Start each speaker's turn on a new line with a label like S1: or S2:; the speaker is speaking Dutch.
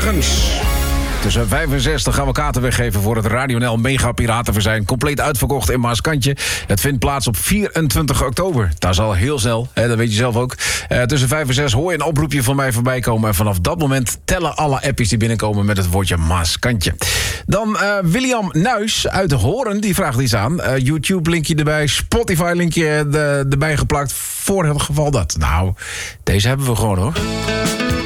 S1: morgens. Tussen 5 en 6 gaan we kaarten weggeven voor het Radio NL Mega Piratenverzijn. Compleet uitverkocht in Maaskantje. Het vindt plaats op 24 oktober. Dat is al heel snel, hè, dat weet je zelf ook. Tussen 5 en 6 hoor je een oproepje van mij voorbij komen. En vanaf dat moment tellen alle appies die binnenkomen met het woordje Maaskantje. Dan William Nuis uit Hoorn, die vraagt iets aan. YouTube-linkje erbij, Spotify-linkje erbij geplakt. Voor het geval dat. Nou, deze hebben we gewoon hoor.